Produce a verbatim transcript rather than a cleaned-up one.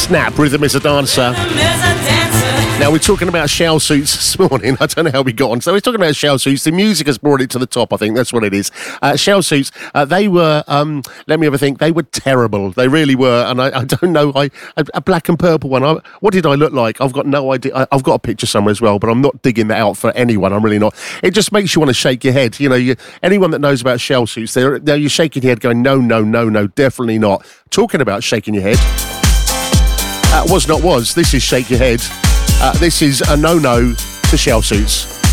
Snap, Rhythm is a Dancer. Now, we're talking about shell suits this morning. I don't know how we got on. So we're talking about shell suits. The music has brought it to the top, I think. That's what it is. Uh, shell suits, uh, they were, um, let me have a think, they were terrible. They really were. And I, I don't know, I, a, a black and purple one. I, what did I look like? I've got no idea. I, I've got a picture somewhere as well, but I'm not digging that out for anyone. I'm really not. It just makes you want to shake your head. You know, you, anyone that knows about shell suits, they're, they're, you're shaking your head going, no, no, no, no, definitely not. Talking about shaking your head. Uh, was not was. This is Shake Your Head. Uh, this is a no-no to shell suits.